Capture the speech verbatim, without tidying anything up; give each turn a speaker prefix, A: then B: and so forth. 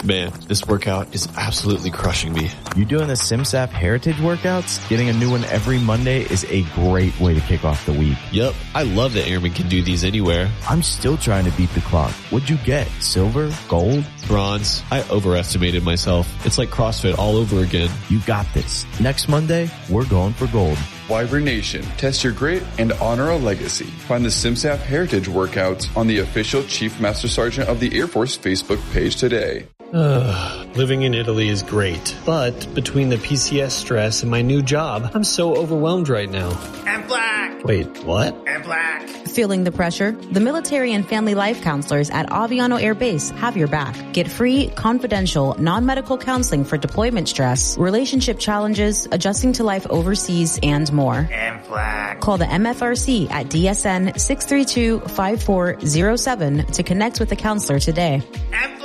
A: Man, this workout is absolutely crushing me.
B: You doing the SimSap Heritage workouts? Getting a new one every Monday is a great way to kick off the week.
A: Yep, I love that airmen can do these anywhere.
B: I'm still trying to beat the clock. What'd you get? Silver? Gold?
A: Bronze. I overestimated myself. It's like CrossFit all over again.
B: You got this. Next Monday, we're going for gold.
C: Wyvern Nation, test your grit and honor a legacy. Find the SimSap Heritage workouts on the official Chief Master Sergeant of the Air Force Facebook page today.
D: Uh, living in Italy is great, but between the P C S stress and my new job, I'm so overwhelmed right now.
E: And black!
D: Wait, what?
E: And black!
F: Feeling the pressure? The military and family life counselors at Aviano Air Base have your back. Get free, confidential, non-medical counseling for deployment stress, relationship challenges, adjusting to life overseas, and more.
E: And black.
F: Call the M F R C at D S N six three two, five four zero seven to connect with a counselor today.
E: And